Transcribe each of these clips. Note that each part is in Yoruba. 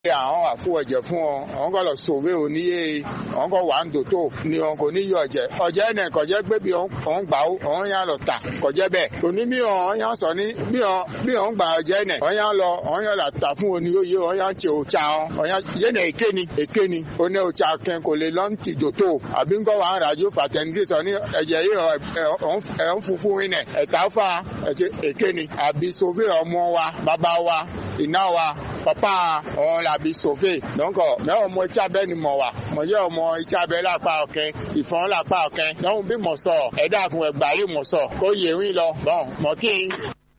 àwọn àfún ẹ̀jẹ̀ fún ọ àwọn kọ́ lọ sòwé oníyé àwọn kọ́ wà ń dòtò ni wọn kò ní yọ ọ̀jẹ̀ ẹ̀nẹ̀ kọ̀jẹ́ pé bí òun gbà ó òun yà lọ tà kọ̀jẹ́ bẹ́ẹ̀ òní bí òun yà sọ ní bí òun gbà ọ̀jẹ̀ ẹ̀nẹ̀ òun yà lọ tà fún oníyóyè òun yà ti òòtsà òun yà yẹnẹ̀ èkéni oní òòtsà kẹ́ kò lè lọ́n ti dòtò àbí ńkọ́ wà ń ràjò fàtẹ́nitì sọ ní ẹ̀jẹ̀ yìí òun funfun yìí nẹ̀ ẹ̀ta fà èkéni àbí sòfé ọmọ wa bàbá wa ìná wa papa on la bi sauvé donc mais ọmọ Ìtsabẹ́ ni mọ̀ wá mọ̀ jẹ́ ọmọ Ìtsabẹ́ lápá ọ̀kẹ́ ìfọ̀n lápá ọ̀kẹ́ donc bí mọ̀ sọ ẹ̀dá kun ẹ̀gbà yìí mọ̀ sọ kó yẹ wí lọ bon mọ̀ kí n.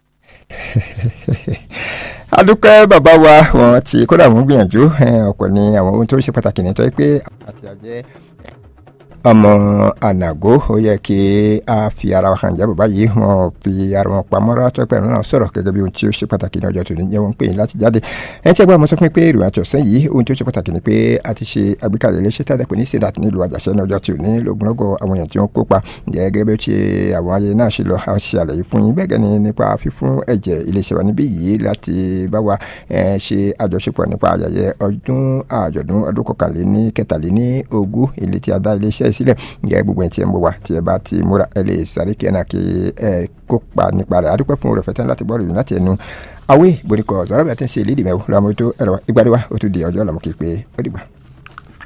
adúpẹ́ bàbá wa wọn ti kódà wọn gbìyànjú ọ̀pọ̀ ní àwọn ohun tó ṣe pàtàkì nítorí pé àti àjẹ́ ọmọ ànàgó ó yẹ kí a fi ara wa hàn jẹ́ bàbá yìí wọn fi ara wọn pamọ́ rárá tó pẹ̀lú náà sọ̀rọ̀ gẹ́gẹ́ bí ohun tí ó ṣe pàtàkì ní ọjọ́ tòní jẹ́ wọ́n ń pè yín láti jáde ẹni tí ẹgbẹ́ ọmọ sọ fún mi pé ìròyìn àtọ̀sán yìí ohun tí ó ṣe pàtàkì ni pé a ti ṣe àgbékalẹ̀ iléeṣẹ́ tàdé pé ní senate nílùú àjàṣẹ́ ní ọjọ́ tòní lógúnlọ́gọ̀ àwọn èèyàn tí wọ́n kópa gẹ́gẹ́ bí ó ṣe àwọn ayẹyẹ náà ṣe lọ a ṣe àlàyé fún yín bẹ́ẹ̀ gẹ́ni nípa fífún ẹ̀jẹ̀ iléeṣẹ́ wa níbí yìí láti bá wa ṣe àjọṣepọ̀ nípa ayẹyẹ àjọ̀dún ọdún kọkànléní kẹtàléní ogún ilé tí a dá iléeṣẹ́ sílẹ̀ gẹ́gẹ́ gbogbo ẹ̀tí ẹ̀ ń bọ̀ wá tí ẹ bá ti múra ẹ lè sáré kí ẹ náà kí ẹ kópa nípa rẹ̀ adúpẹ́ fún oore fẹ́tẹ́ láti bọ́ọ̀lù yìí láti ẹnu awé ìbòríkọ̀ ọ̀dọ́rọ̀ bí a ti ń ṣe ìlédìí mẹ́wò lọ́mọ tó ẹ̀rọ ìgbàdíwá ó tún di ọjọ́ lọ́mọ kí pé ó dìgbà.